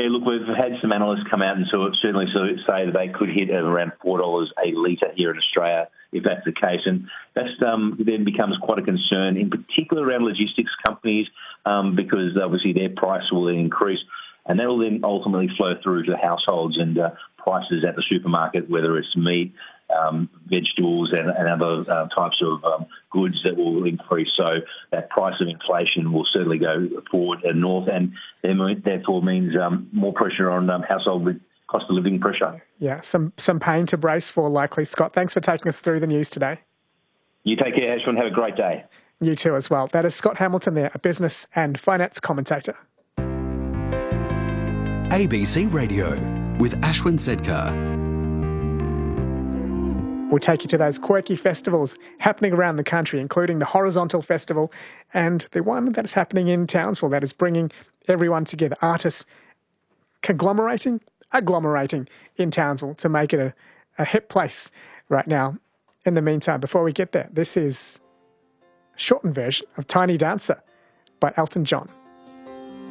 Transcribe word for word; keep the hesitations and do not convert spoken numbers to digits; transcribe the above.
look, we've had some analysts come out and sort of certainly sort of say that they could hit at around four dollars a litre here in Australia, if that's the case. And that um, then becomes quite a concern, in particular around logistics companies, um, because obviously their price will then increase. And that will then ultimately flow through to households and uh, prices at the supermarket, whether it's meat, um, vegetables and, and other uh, types of um, goods that will increase. So that price of inflation will certainly go forward and north, and therefore means um, more pressure on um, household with cost of living pressure. Yeah, some, some pain to brace for likely. Scott, thanks for taking us through the news today. You take care, Ashwin. Have a great day. You too as well. That is Scott Hamilton there, a business and finance commentator. A B C Radio with Ashwin Sedkar. We'll take you to those quirky festivals happening around the country, including the Horizontal Festival and the one that is happening in Townsville that is bringing everyone together, artists conglomerating, agglomerating in Townsville to make it a, a hip place right now. In the meantime, before we get there, this is a shortened version of Tiny Dancer by Elton John.